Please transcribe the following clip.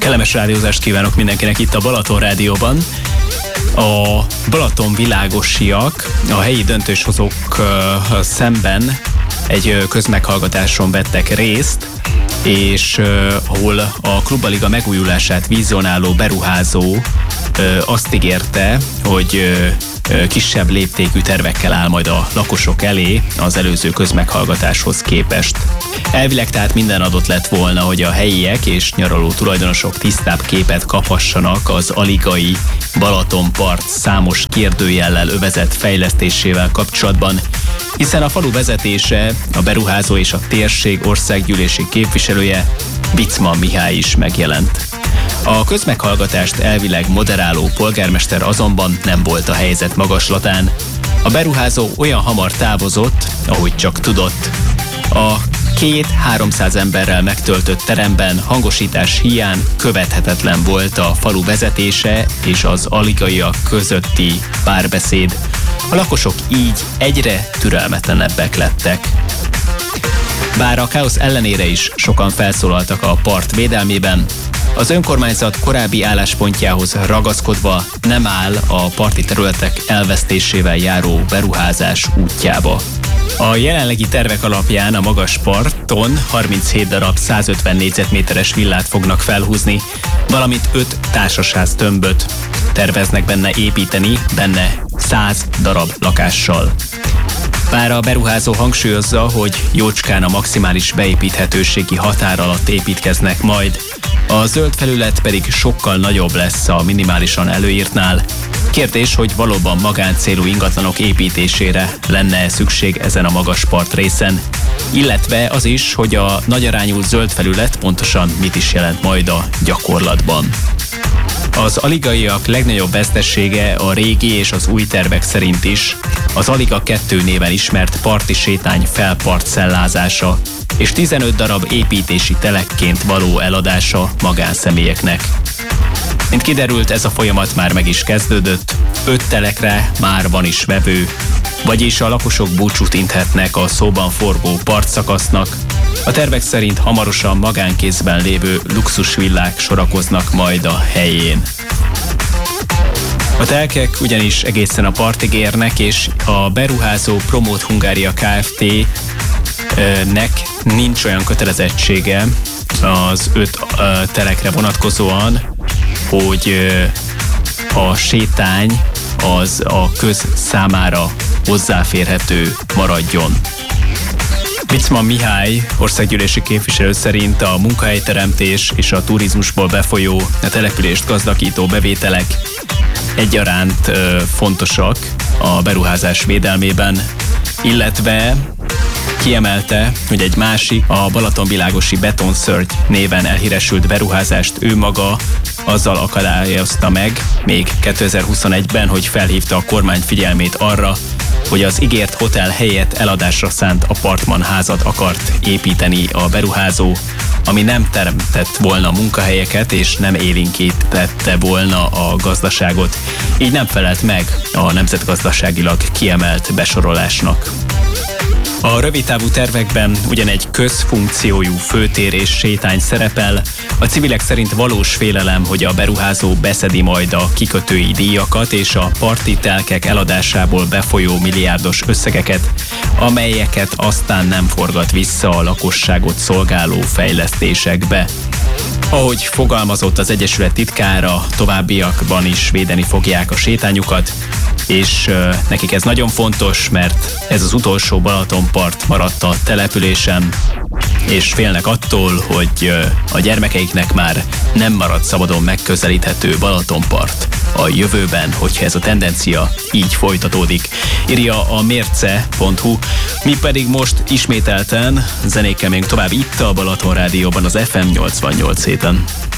Kellemes rádiózást kívánok mindenkinek itt a Balaton Rádióban. A Balaton világosiak a helyi döntéshozók szemben egy közmeghallgatáson vettek részt, és ahol a Klubaliga megújulását vizionáló beruházó azt ígérte, hogy kisebb léptékű tervekkel áll majd a lakosok elé az előző közmeghallgatáshoz képest. Elvileg tehát minden adott lett volna, hogy a helyiek és nyaraló tulajdonosok tisztább képet kaphassanak az aligai Balatonpart számos kérdőjellel övezett fejlesztésével kapcsolatban, hiszen a falu vezetése, a beruházó és a térség országgyűlési képviselője, Bicman Mihály is megjelent. A közmeghallgatást elvileg moderáló polgármester azonban nem volt a helyzet magaslatán. A beruházó olyan hamar távozott, ahogy csak tudott. A 200-300 emberrel megtöltött teremben hangosítás hiány követhetetlen volt a falu vezetése és az aligaiak közötti párbeszéd. A lakosok így egyre türelmetlenebbek lettek. Bár a káosz ellenére is sokan felszólaltak a part védelmében, az önkormányzat korábbi álláspontjához ragaszkodva nem áll a parti területek elvesztésével járó beruházás útjába. A jelenlegi tervek alapján a magas parton 37 darab 150 négyzetméteres villát fognak felhúzni, valamint 5 társasház tömböt terveznek benne építeni, benne 100 darab lakással. Bár a beruházó hangsúlyozza, hogy jócskán a maximális beépíthetőségi határ alatt építkeznek majd, a zöld felület pedig sokkal nagyobb lesz a minimálisan előírtnál. Kérdés, hogy valóban magáncélú ingatlanok építésére lenne szükség ezen a magas part részen, illetve az is, hogy a nagyarányú zöld felület pontosan mit is jelent majd a gyakorlatban. Az aligaiak legnagyobb vesztesége a régi és az új tervek szerint is az Aliga 2 néven ismert parti sétány felparcellázása és 15 darab építési telekként való eladása magánszemélyeknek. Mint kiderült, ez a folyamat már meg is kezdődött, 5 telekre már van is vevő, vagyis a lakosok búcsút inthetnek a szóban forgó partszakasznak. A tervek szerint hamarosan magánkézben lévő luxusvillák sorakoznak majd a helyén. A telkek ugyanis egészen a partig érnek, és a beruházó Promote Hungária Kft-nek nincs olyan kötelezettsége az 5 telekre vonatkozóan, hogy a sétány az a köz számára hozzáférhető maradjon. Bicman Mihály országgyűlési képviselő szerint a munkahelyteremtés és a turizmusból befolyó, a települést gazdagító bevételek egyaránt fontosak a beruházás védelmében, illetve kiemelte, hogy egy másik, a Balatonvilágosi Betonszörgy néven elhíresült beruházást ő maga azzal akadályozta meg még 2021-ben, hogy felhívta a kormány figyelmét arra, hogy az ígért hotel helyett eladásra szánt apartmanházat akart építeni a beruházó, ami nem teremtett volna munkahelyeket és nem élénkítette volna a gazdaságot, így nem felelt meg a nemzetgazdaságilag kiemelt besorolásnak. A rövidtávú tervekben ugyan egy közfunkciójú főtér és sétány szerepel, a civilek szerint valós félelem, hogy a beruházó beszedi majd a kikötői díjakat és a parti telkek eladásából befolyó milliárdos összegeket, amelyeket aztán nem forgat vissza a lakosságot szolgáló fejlesztésekbe. Ahogy fogalmazott az Egyesület titkára, továbbiakban is védeni fogják a sétányukat, és nekik ez nagyon fontos, mert ez az utolsó Balatonpart maradt a településen, és félnek attól, hogy a gyermekeiknek már nem marad szabadon megközelíthető Balatonpart a jövőben, hogyha ez a tendencia így folytatódik, írja a mérce.hu. Mi pedig most ismételten zenékkel még tovább itt a Balaton Rádióban az FM 88 héten.